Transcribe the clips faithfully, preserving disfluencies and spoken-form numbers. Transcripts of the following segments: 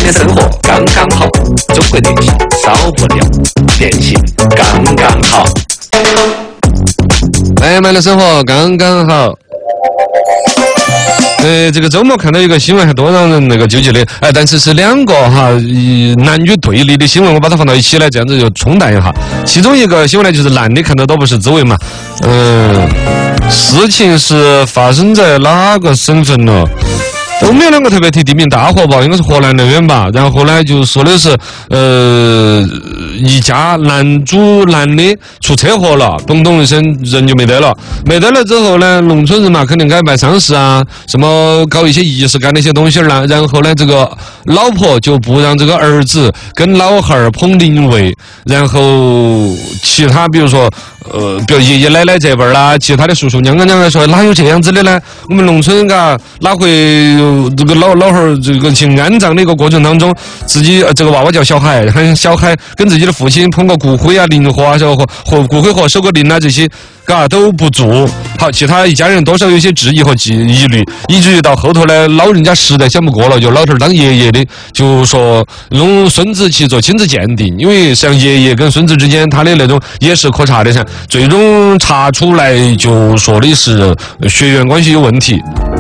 天的生活刚刚好，中国女性少不了，点心刚刚好。 美满的生活刚刚好。呃，这个周末看到一个新闻，还多让人那个纠结的，哎、呃，但是是两个哈，男女对立的新闻，我把它放到一起来，这样子就冲淡一下。其中一个新闻呢，就是男的看到都不是滋味嘛，嗯、呃，事情是发生在哪个省份呢？我们有两个特别提地名，大河吧，应该是河南那边吧。然后呢，就说的是，呃，一家男主男的出车祸了，咚咚一声人就没得了。没得了之后呢，农村人嘛，肯定该办丧事啊，什么搞一些仪式感的一些东西啦。然后呢，这个老婆就不让这个儿子跟老汉儿捧灵位，然后其他比如说。呃，比如爷爷奶奶这辈儿啦，其他的叔叔娘娘娘说哪有这样子的呢？我们农村嘎哪会这个老老汉儿这个去安葬的一个过程当中，自己、呃、这个娃娃叫小孩，喊小孩跟自己的父亲捧个骨灰啊、灵盒啊、和和骨灰盒收个灵啊这些，嘎都不做。好，其他一家人多少有些质疑和疑虑，以至于到后头呢，老人家实在想不过了，就老头儿当爷爷的就说弄孙子去做亲子鉴定，因为像爷爷跟孙子之间他的那种也是可查的噻。最终查出来就说的是血缘关系有问题，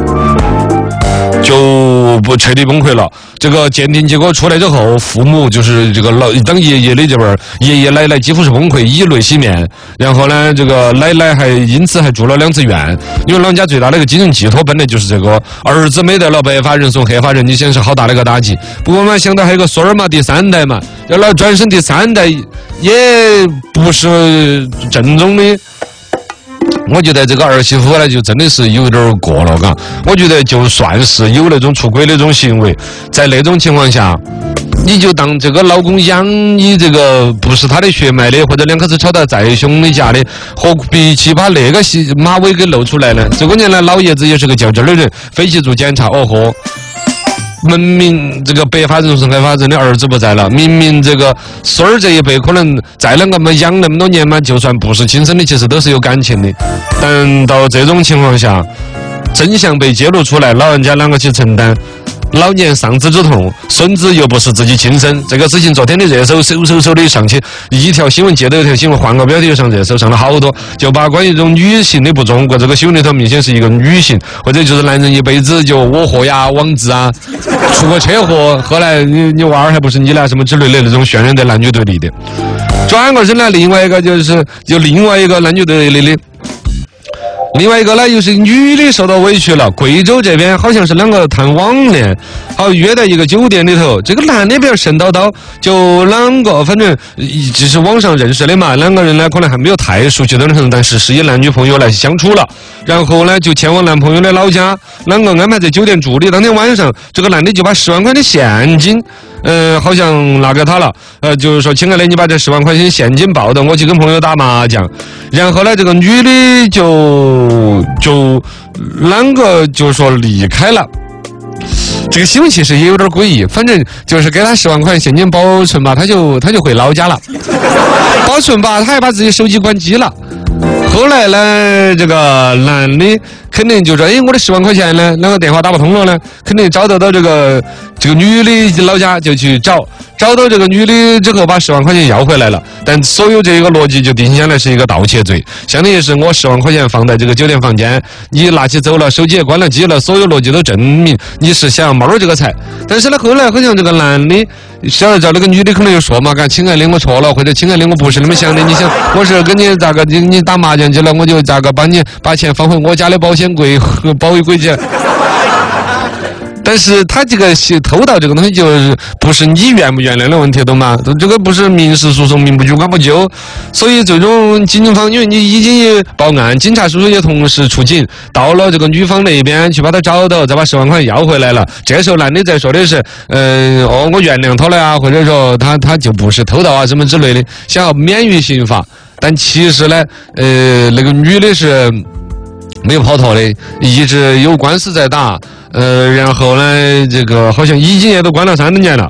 就不彻底崩溃了。这个鉴定结果出来之后，父母就是这个老当爷爷的这边爷爷奶奶几乎是崩溃，以泪洗面。然后呢，这个奶奶还因此还住了两次院，因为老人家最大的一个精神寄托本来就是这个儿子没得了，白发人送黑发人，你想是好大的一个打击。不过嘛，想到还有个孙儿嘛，第三代嘛，要来转身第三代也不是正宗的。我觉得这个儿媳妇呢，就真的是有点过了，嘎。我觉得就算是有那种出轨的那种行为，在那种情况下，你就当这个老公养你这个不是他的血脉的，或者两口子吵得再凶的家的，何必去把那个马尾给露出来呢？最关键呢，老爷子也是个较真的人，飞去做检查，哦豁。明明这个白发人送黑发人的儿子不在了，明明这个孙儿这一辈可能在两个嘛养那么多年嘛，就算不是亲生的，其实都是有感情的。但到这种情况下，真相被揭露出来，老人家两个去承担老年丧子之痛，孙子又不是自己亲生，这个事情昨天的热搜嗖嗖嗖的上去，一条新闻接着一条新闻，换个标题就上热搜，上了好多，就把关于这种女性的不中国这个新闻里头明显是一个女性，或者就是男人一辈子就我祸呀、枉子啊，出过车祸，后来你你娃儿还不是你的什么之类的那种渲染的男女对立的。转过身来，另外一个就是就另外一个男女对立的。另外一个呢，又是女的受到委屈了。贵州这边好像是两个谈网恋，好约在一个酒店里头。这个男的比较神叨叨，就两个反正只是网上认识的嘛，两个人呢可能还没有太熟悉的很，但是是以男女朋友来相处了。然后呢，就前往男朋友的老家，两个安排在酒店住的。当天晚上，这个男的就把十万块的现金。呃，好像拿给他了，呃，就是说，亲爱的，你把这十万块钱现金报到，我去跟朋友打麻将。然后呢，这个女的就就两个就说离开了。这个新闻其实也有点诡异，反正就是给他十万块现金保存吧，他就他就回老家了。保存吧，他还把自己手机关机了。后来呢，这个男的肯定就说：“哎，我的十万块钱呢？那个电话打不通了呢？肯定找得到这个这个女的老家，就去找。找到这个女的之后，把十万块钱要回来了。但所有这个逻辑就定下来是一个盗窃罪，相当于是我十万块钱放在这个酒店房间，你拿起走了，手机也关了机了，所有逻辑都证明你是想要猫这个财。但是呢，后来好像这个男的。”小儿找那个女的可能又说嘛，干亲爱的我错了，或者亲爱的我不是那么想的，你想我是跟你咋个你你打麻将去了，我就咋个帮你把钱放回我家的保险柜和保卫柜去。但是他这个偷盗这个东西就是不是你原不原谅的问题，懂吗？这个不是民事诉讼，民不拘官不究，所以最终警方因为你已经报案，警察叔叔也同时出警，到了这个女方那边去把他找到，再把十万块要回来了。这时候男的在说的是，嗯、呃，哦，我原谅他了啊，或者说他他就不是偷盗啊什么之类的，想要免于刑罚。但其实呢，呃，那个女的是没有跑脱的，一直有官司在打。呃，然后呢，这个好像已经也都关了三年了，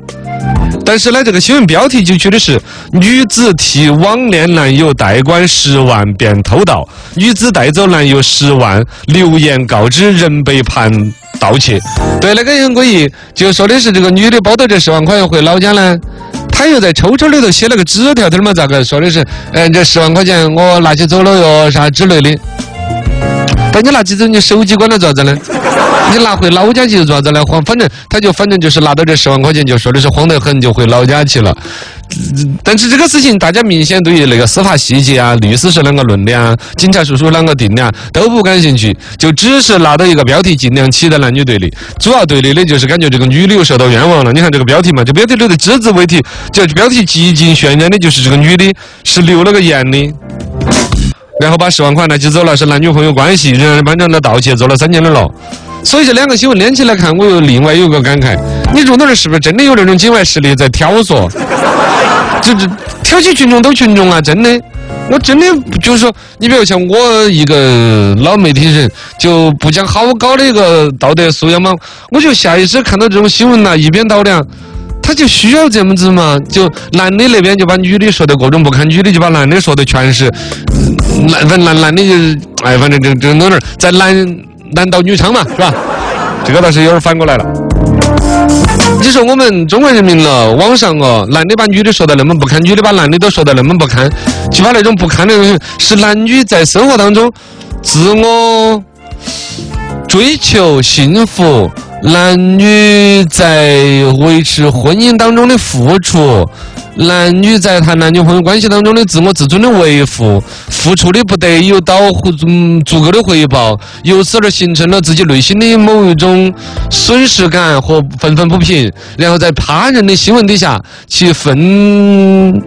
但是呢，这个新闻标题就取的是女子替网恋男友代管十万变偷盗，女子带走男友十万，留言告知人被判盗窃。对，那个也很诡异，就说的是这个女的包到这十万块钱回老家呢，她又在抽抽里头写了个纸条条嘛，咋个说的是，嗯，这十万块钱我拿起走了哟，啥之类的。但你拿起走，你手机关了做啥子呢？你拿回老家去做啥子呢？慌，反正他就反正就是拿到这十万块钱，就说的是慌得很，就回老家去了。但是这个事情，大家明显对于那个司法细节啊、律师是啷个论的啊、警察叔叔啷个定的啊，都不感兴趣，就只是拿到一个标题，尽量起的男女对立。主要对立的就是感觉这个女的又受到冤枉了。你看这个标题嘛，这标题里的只字为题，这标题极尽渲染的就是这个女的是留了个言的。然后把十万块拿起走了，是男女朋友关系，仍然班长的盗窃，坐了三年的牢。所以这两个新闻连起来看，我又另外有个感慨：你入那儿是不是真的有那种境外势力在挑唆？就是挑起群众斗群众啊！真的，我真的就是说，你比如像我一个老媒体人，就不讲好高的一个道德素养嘛，我就下意识看到这种新闻呐、啊，一边倒两。他就需要这么子嘛，就男的那边就把女的说的各种不堪，女的就把男的说的全是男，反正男男的就是哎，反正这这弄点在男男盗女娼嘛，是吧？这个倒是有点反过来了。你说我们中国人民了，网上哦，男的把女的说的那么不堪，女的把男的都说的那么不堪，就把那种不堪的东西，是男女在生活当中自我追求幸福。男女在维持婚姻当中的付出，男女在谈男女朋友关系当中的自我自尊的维护，付出的不得有到足够的回报，由此而形成了自己内心的某一种损失感和愤愤不平，然后在他人的新闻底下去分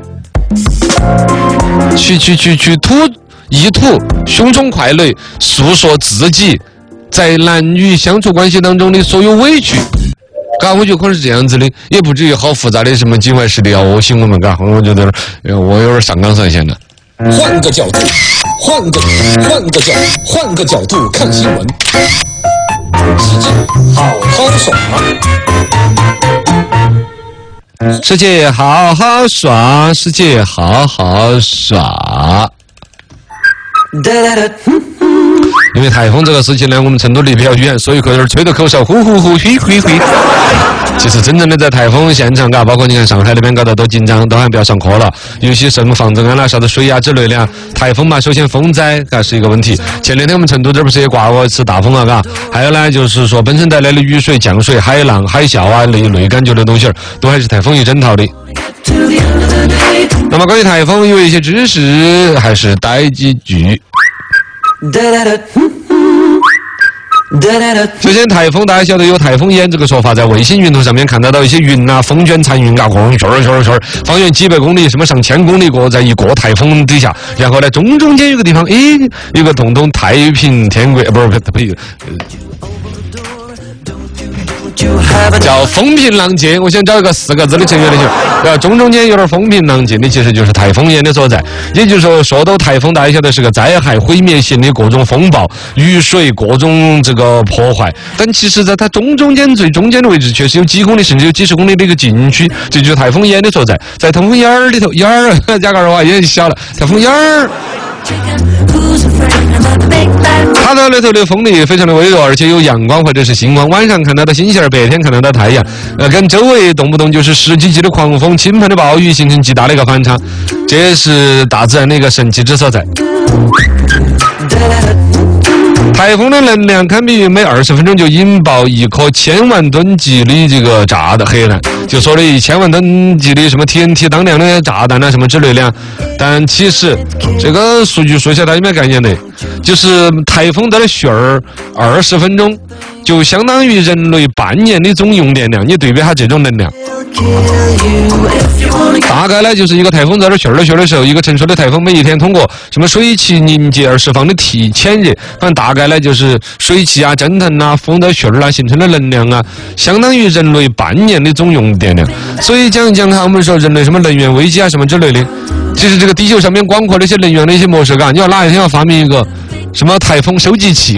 去去去去吐意图胸中快乐，诉说自己在男女相处关系当中的所有委屈，嘎，我觉得可能是这样子的，也不至于好复杂的什么境外势力啊、恶心我们，嘎，我觉得我有点上纲上线了。 换个角度，换个换个角，换个角度看新闻，世界好好耍。 世界好好耍，世界好好耍。因为台风这个事情呢，我们成都离比较远，所以可能吹得口哨，呼呼呼，吁吁吁。其实真正的在台风现场，嘎，包括你看上海那边搞得都紧张，都还不要上课了。有些什么防震啊啦、啥子水啊之类的啊，台风嘛，首先风灾嘎是一个问题。前两天我们成都这不是也刮过一次大风啊，嘎。还有呢，就是说本身带来的雨水、降水、海浪、海啸啊，类类感觉的东西，都还是台风一整套的。那么关于台风有一些知识，还是带几句。首先，台风大家晓得有台风眼这个说法，在卫星云图上面看得到一些云啊，风卷残云啊，咣圈儿圈儿圈儿，方圆几百公里，什么上千公里过，在一个台风底下，然后呢，中中间有个地方，诶，有个洞洞，太平天国，不是不是。叫风平浪静，我想找一个四个字的成语来形容，中中间有点风平浪静的，其实就是台风眼的所在。也就是说，说到台风，大家晓得是个灾害、毁灭性的各种风暴、雨水、各种这个破坏。但其实，在它中中间最中间的位置，却是有几公里甚至有几十公里的一个禁区，这就是台风眼的所在。在台风眼儿里头，眼儿加个儿话也小了，台风眼儿。它的那头的风力非常的微弱，而且有阳光或者是星光，晚上看到的星星，白天看到的太阳，呃，跟周围动不动就是十几级的狂风、倾盆的暴雨形成极大的一个反差，这也是大自然的一个神奇之所在。台风的能量堪比于每二十分钟就引爆一颗千万吨级的这个炸的核弹，就说的一千万吨级的什么 T N T 当量的炸弹啊什么之类的。但其实这个数据说一下大家有没有概念的，就是台风的旋儿二十分钟就相当于人类半年的总用电量，你对比下这种能量。大概呢，就是一个台风在那旋儿旋儿的时候，一个成熟的台风每一天通过什么水汽凝结而释放的气潜热，反正大概呢就是水汽啊、蒸腾啊、风的旋儿啊形成的能量啊，相当于人类半年的总用电量。所以讲一讲哈，我们说人类什么能源危机啊什么之类的，其实这个地球上面广阔的一些能源的一些模式，嘎，你要哪一天要发明一个什么台风收集器？